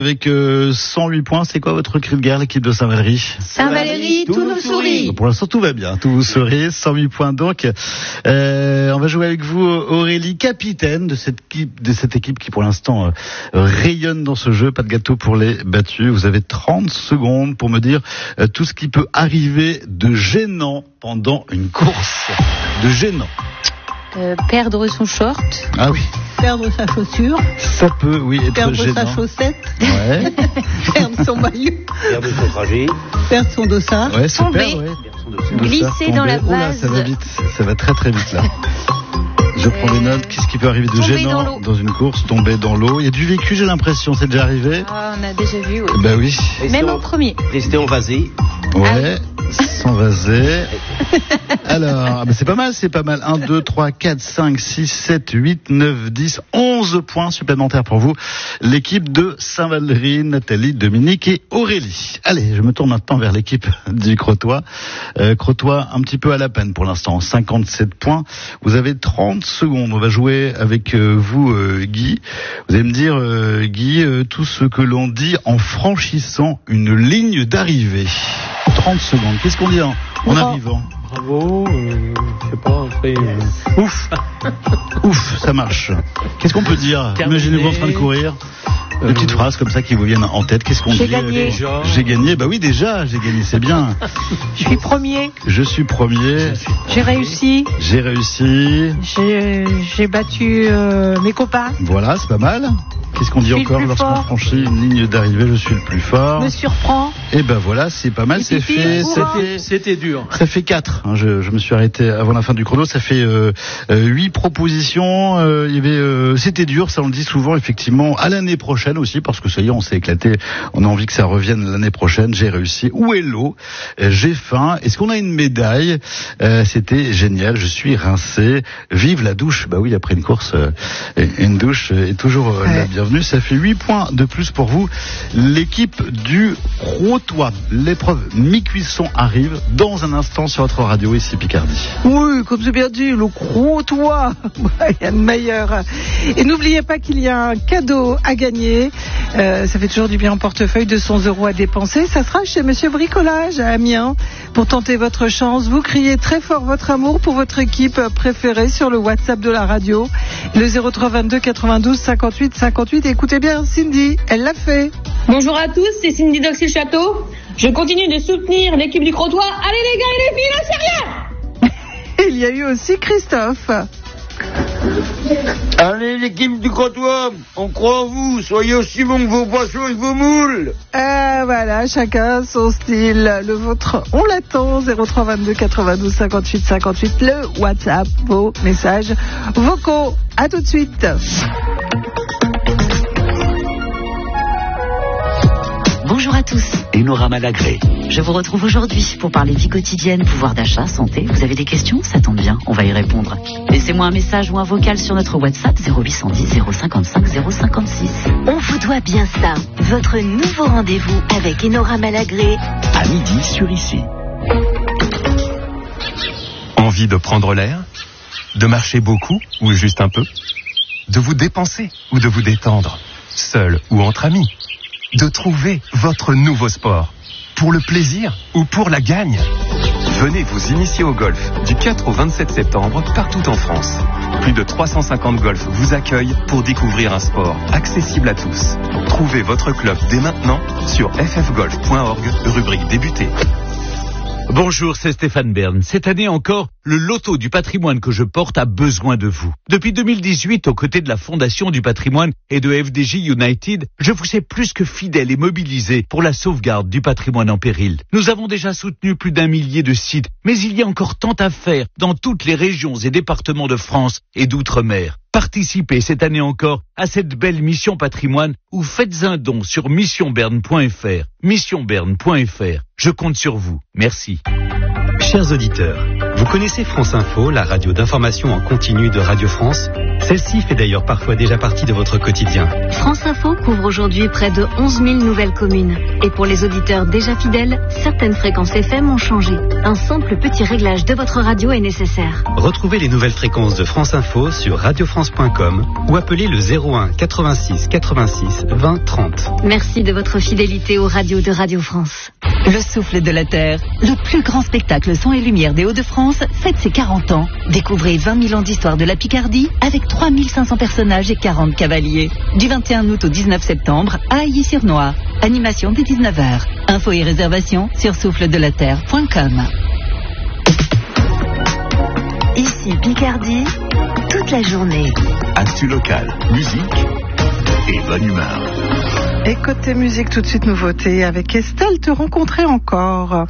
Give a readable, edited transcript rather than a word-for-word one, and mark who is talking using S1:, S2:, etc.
S1: Avec 108 points, c'est quoi votre cri de guerre, l'équipe de Saint-Valery?
S2: Saint-Valery, tout nous sourit.
S1: Pour l'instant, tout va bien, tout vous sourit, 108 points donc. On va jouer avec vous, Aurélie, capitaine de cette équipe qui pour l'instant rayonne dans ce jeu. Pas de gâteau pour les battus. Vous avez 30 secondes pour me dire tout ce qui peut arriver de gênant pendant une course. De gênant.
S2: Perdre son short.
S1: Ah oui.
S3: Perdre sa chaussure.
S1: Ça peut, oui, être
S3: perdre
S1: gênant.
S3: Sa chaussette.
S1: Ouais.
S3: Perdre son maillot.
S4: Perdre son trajet.
S3: Perdre son dossard.
S1: Ouais, super,
S2: tomber.
S1: Ouais.
S2: Glisser dans la
S1: Tomber.
S2: vase.
S1: Ça va vite, ça va très très vite là. Je prends des notes. Qu'est-ce qui peut arriver de
S2: tomber
S1: gênant dans une course? Tomber dans l'eau. Il y a du vécu, j'ai l'impression. C'est déjà arrivé?
S2: Ah, on a déjà vu, oui.
S1: Bah oui.
S2: Même en premier.
S4: Rester envasé.
S1: Ouais, s'envaser. Alors, c'est pas mal, c'est pas mal. 1, 2, 3, 4, 5, 6, 7, 8, 9, 10, 11 points supplémentaires pour vous. L'équipe de Saint-Valery, Nathalie, Dominique et Aurélie. Allez, je me tourne maintenant vers l'équipe du Crotoy. Crotoy, un petit peu à la peine pour l'instant. 57 points. Vous avez 30 secondes. On va jouer avec vous, Guy. Vous allez me dire, Guy, tout ce que l'on dit en franchissant une ligne d'arrivée. 30 secondes. Qu'est-ce qu'on dit en arrivant?
S5: Bravo, je sais pas, après...
S1: Ouf. Ouf, ça marche. Qu'est-ce qu'on peut dire? Imaginez-vous en train de courir. Des petites phrases comme ça qui vous viennent en tête. Qu'est-ce qu'on dit?
S2: J'ai gagné.
S1: J'ai gagné. Bah oui, déjà, j'ai gagné, c'est bien.
S3: Je suis premier.
S1: Je suis premier.
S3: J'ai réussi.
S1: J'ai réussi.
S3: J'ai battu mes copains.
S1: Voilà, c'est pas mal. Qu'est-ce qu'on dit encore lorsqu'on franchit une ligne d'arrivée? Je suis le plus fort.
S3: Me surprend.
S1: Et ben voilà, c'est pas mal, c'est fait.
S5: C'était dur.
S1: Ça fait 4. Hein, je me suis arrêté avant la fin du chrono. Ça fait 8 propositions. Il y avait, c'était dur, ça on le dit souvent effectivement. À l'année prochaine aussi, parce que ça y est, on s'est éclaté. On a envie que ça revienne l'année prochaine. J'ai réussi. Où est l'eau? J'ai faim. Est-ce qu'on a une médaille? C'était génial. Je suis rincé. Vive la douche. Bah oui, après une course, une douche est toujours la bienvenue. Ça fait 8 points de plus pour vous. L'équipe du Crotoy. L'épreuve mi-cuisson arrive dans un instant sur votre radio ici Picardie.
S3: Oui, comme c'est bien dit, le Crotoy. Il y a le meilleur. Et n'oubliez pas qu'il y a un cadeau à gagner. Ça fait toujours du bien en portefeuille, 200 € à dépenser. Ça sera chez Monsieur Bricolage à Amiens. Pour tenter votre chance, vous criez très fort votre amour pour votre équipe préférée sur le WhatsApp de la radio. Le 03 22 92 58 58. Écoutez bien Cindy, elle l'a fait.
S6: Bonjour à tous, c'est Cindy d'Oxy-le-Château. Je continue de soutenir l'équipe du Crotoy. Allez les gars et les filles, là c'est rien.
S3: Il y a eu aussi Christophe.
S4: Allez l'équipe du Crotoy, on croit en vous. Soyez aussi bons que vos poissons et vos moules.
S3: Voilà, chacun son style. Le vôtre, on l'attend. 03 22 92 58 58. Le WhatsApp, vos messages vocaux. À tout de suite.
S7: Bonjour à tous.
S8: Enora Malagré.
S7: Je vous retrouve aujourd'hui pour parler vie quotidienne, pouvoir d'achat, santé. Vous avez des questions? Ça tombe bien, on va y répondre. Laissez-moi un message ou un vocal sur notre WhatsApp 0810 055 056.
S9: On vous doit bien ça. Votre nouveau rendez-vous avec Enora Malagré.
S8: À midi sur ici.
S10: Envie de prendre l'air? De marcher beaucoup ou juste un peu? De vous dépenser ou de vous détendre? Seul ou entre amis? De trouver votre nouveau sport? Pour le plaisir ou pour la gagne? Venez vous initier au golf du 4 au 27 septembre partout en France. Plus de 350 golfs vous accueillent pour découvrir un sport accessible à tous. Trouvez votre club dès maintenant sur ffgolf.org, rubrique débuter.
S11: Bonjour, c'est Stéphane Bern. Cette année encore, le loto du patrimoine que je porte a besoin de vous. Depuis 2018, aux côtés de la Fondation du patrimoine et de FDJ United, je vous sais plus que fidèle et mobilisé pour la sauvegarde du patrimoine en péril. Nous avons déjà soutenu plus d'1 millier de sites, mais il y a encore tant à faire dans toutes les régions et départements de France et d'outre-mer. Participez cette année encore à cette belle mission patrimoine ou faites un don sur missionberne.fr. Missionberne.fr. Je compte sur vous. Merci.
S8: Chers auditeurs,
S12: Vous connaissez France Info, la radio d'information en continu de Radio France? Celle-ci fait d'ailleurs parfois déjà partie de votre quotidien.
S9: France Info couvre aujourd'hui près de 11 000 nouvelles communes. Et pour les auditeurs déjà fidèles, certaines fréquences FM ont changé. Un simple petit réglage de votre radio est nécessaire.
S12: Retrouvez les nouvelles fréquences de France Info sur radiofrance.com ou appelez le 01 86 86 20 30.
S9: Merci de votre fidélité aux radios de Radio France.
S7: Le souffle de la Terre, le plus grand spectacle son et lumière des Hauts-de-France, fête ses 40 ans. Découvrez 20 000 ans d'histoire de la Picardie avec 3500 personnages et 40 cavaliers. Du 21 août au 19 septembre à Ailly-sur-Noire. Animation dès 19h. Infos et réservations sur souffledelaterre.com.
S9: Ici Picardie, toute la journée.
S8: Actu locale, musique et bonne humeur.
S3: Et côté musique, tout de suite nouveauté avec Estelle, te rencontrer encore.